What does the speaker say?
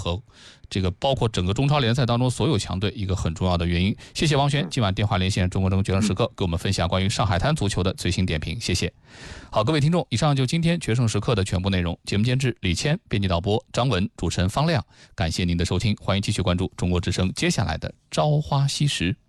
和这个包括整个中超联赛当中所有强队一个很重要的原因。谢谢王璇今晚电话连线中国决胜时刻，给我们分享关于上海滩足球的最新点评，谢谢。好，各位听众，以上就今天决胜时刻的全部内容。节目监制李谦，编辑导播张文，主持人方亮。感谢您的收听，欢迎继续关注中国之声接下来的朝花夕拾。